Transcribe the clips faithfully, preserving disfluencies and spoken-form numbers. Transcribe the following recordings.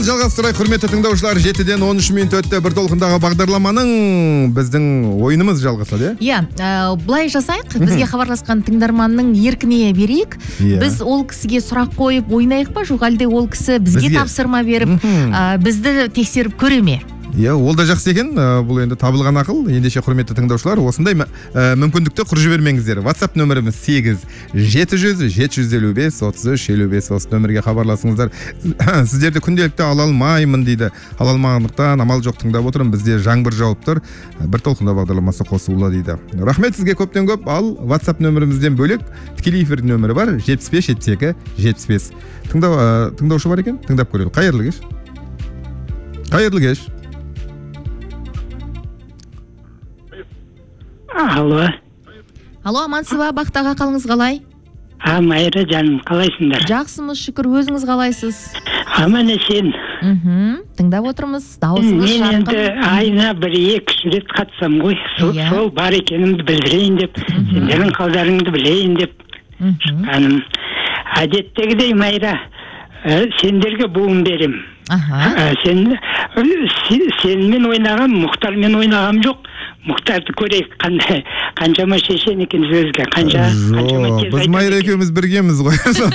Жалғастырайық, құрметті тыңдаушылар, жетіден он үш минут өтті. Бір толқындағы бағдарламаның біздің ойынымыз жалғасады. Иә, былай жасайық, бізге хабарласқан тыңдарманның еркіне берейік. Біз ол кісіге сұрақ қойып ойнайық па, жоқ әлде ол кісі бізге тапсырма беріп, бізді тексеріп көре ме? Иә, ол да жақсы екен. Бұл енді табылған ақыл. Ендеше құрметті тыңдаушылар, осындай мүмкіндікті құр жібермеңіздер. WhatsApp нөміріміз сегіз жеті жүз жеті жүз елу бес отыз үш елу бес. Осы нөмірге хабарласыңыздар. Сіздерді күнделікті ала алмаймын дейді. Ала алмағандықтан амал жоқ, тыңдап отырмын. Бізде жаңбыр жауып тұр. Бір толқында бағдарламасы қосулы дейді. Рахмет сізге көптен көп. Ал WhatsApp нөмірімізден бөлек тікелей эфир нөмірі бар. жетпіс бес жетпіс екі жетпіс бес. Тыңдаушы бар екен? Тыңдап көрелік. Қайырлы кеш. Қайырлы кеш. Алло. Алло, амансыз ба? Бақтаға қалыңыз қалай? А, Майра жаным, қалайсыңдар? Жақсымыз, шүкір, өзіңіз қалайсыз? Аман есен. Мхм, тыңдап отырмыз. Дауысыңыз жарқын. Мен енді айына бір екі рет қатсам ғой. Сол бар екенімді білдірейін деп, сендердің қалдарыңды білейін деп шыққаным. Әдеттегідей, Майра, сендерге буын берем. Сен сенмен ойнағам, Мұхтармен ойнағам жоқ. Мұхтарды көрейік, қандай қаншама шешен екен сөзге, қанша қаншама тез айтады. Біз Майра екеуміз біргеміз ғой.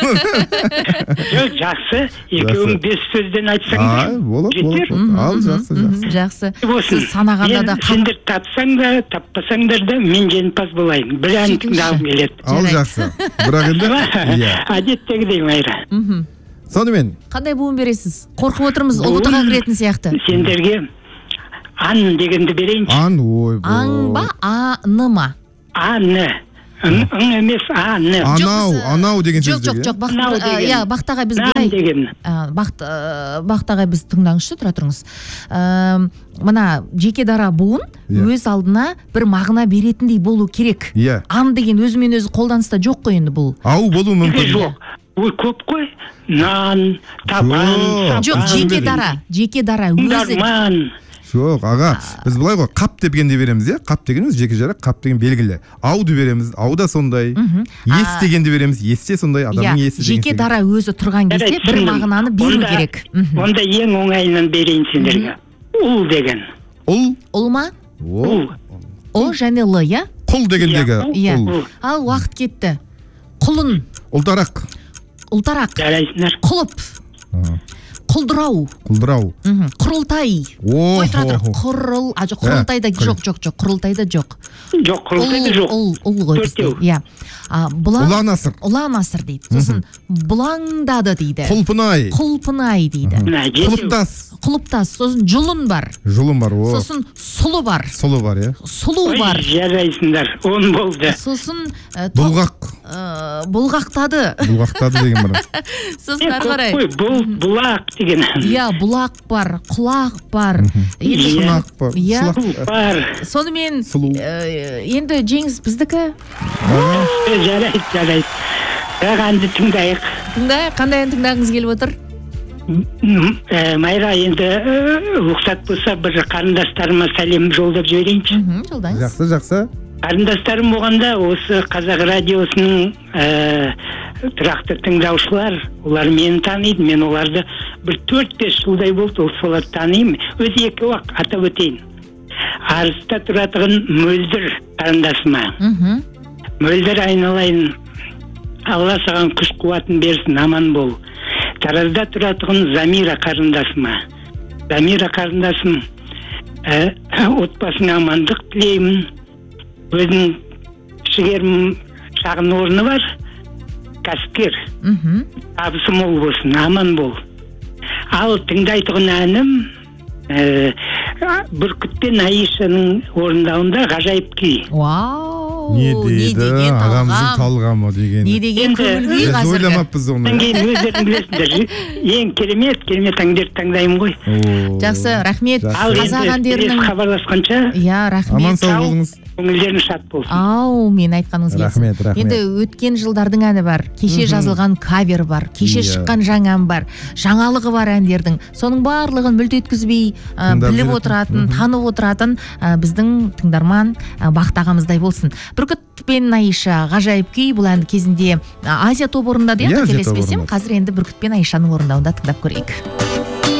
Жоқ, жақсы. Екеуің бес сөзден айтсаңдар. Жетер. Ал, жақсы, жақсы. Жақсы. Сіз санағанда да сендер тапсаң да, таппасаңдар да мен жеңімпаз болайын. Бір ән тыңдағым келеді. Ал, жақсы. Бірақ енді әдеттегідей, Майра. Сонымен қандай буын бересіз? Қорқып отырмыз, ұлытыға кіретін сияқты. Сендерге ан дегенді берейінші. Ан, ой, аң ба, аны ма? Аны. Үң емес, аны. Анау, анау деген сөз деген. Жоқ, жоқ, бақтаға біз бұлай. Бақтаға біз тыңдаңызшы, тұра тұрыңыз. Мына жеке дара буын өз алдына бір мағына беретіндей болу керек. Ан деген өзімен өзі қолданыста жоқ қой енді бұл. Ау болу мүмкін. Жоқ. Ой, көп қой. Нан, табан. Жоқ, жеке дара, жеке дара өзі. Дарман. Жоқ, аға, біз былай ғой, қап дегенде береміз, е? Қап дегеніміз жеке жара, қап деген белгілі. Ауды береміз, ауда сондай. Ес дегенде береміз, есте сондай, адамның есі деген. Жеке дара өзі тұрған кезде бір мағынаны беру керек. Онда ең оңайынан берейін сендерге. Ұл деген. Ұл? Ұл ма? Ұл. О және лы, я? Құл дегендегі. Ал, уақыт кетті. Құлын. Ұлтарақ. Ұлтарақ. Жарайсыңдар. Құлып. Құлдырау. Құлдырау. Құрылтай. Ой, тұратыр. Құрыл, ажы, құрылтайда жоқ, жоқ, жоқ, құрылтайда жоқ. Жоқ, құрылтайда жоқ. Ұл, ұл ғой бізде. Иә. Ұлан асыр. Ұлан асыр дейді. Сосын бұлаңдады дейді. Құлпынай. Құлпынай дейді. Құлыптас. Құлыптас. Сосын жұлын бар. Жұлын бар, о. Сосын сұлы бар. Сұлы бар, е. Сұлу бар. Жарайсыңдар, он болды. Сосын бұлғақ. Бұлғақтады. Бұлғақтады деген бар. Сосын ары қарай. Бұлақ деген. Иә, бұлақ бар, құлақ бар. Шұнақ бар. Бар. Сонымен енді жеңіс біздікі. Жарайды, жарайды. Бірақ әнді тыңдайық. Тыңдайық, қандай ән тыңдағыңыз келіп отыр? Майра, енді ұқсат болса бір қарындастарыма сәлем жолдап жіберейінші. Жолдаңыз. Жақсы, жақсы. Қарындастарым болғанда осы Қазақ радиосының тұрақты тыңдаушылар, олар мені таниды, мен оларды бір төрт-бес жылдай болды, соларды танимын. Өзі екі уақ атап өтейін. Арыста тұратығын Мөлдір қарындасыма. Мөлдір айналайын, Алла саған күш қуатын берсін, аман бол. Таразда тұратығын Замира қарындасыма. Замира қарындасым, отбасына амандық тілеймін. Өзінің кішігерім шағын орны бар, кәсіпкер. Табысы мол болсын, аман бол. Ал тыңдайтығын әнім Бүркітпен Аишаның орындауында ғажайып күй. Вау! Не дейді, ағамыздың талғамы деген. Не деген көңіл күй қазіргі. Біз ойламаппыз оны. Өздерің білесіңдер, ең керемет, керемет әндерді таңдаймын ғой. Жақсы, рахмет. Қазақ әндерінің хабарласқанша. Иә, рахмет. Аман сау болыңыз. Көңілдерің шат болсын. Ау, мен айтқаныңыз келсін. Рахмет, рахмет. Енді өткен жылдардың әні бар, кеше жазылған кавер бар, кеше шыққан жаңа ән бар, жаңалығы бар әндердің. Соның барлығын мүлт еткізбей біліп отыратын, танып отыратын біздің тыңдарман Бақыт ағамыздай болсын. Бүркіт пен Аиша ғажайып күй, бұл әнді кезінде Азия тобы орындады, қателеспесем. Қазір енді Бүркіт пен Аишаның орындауында тыңдап көрейік.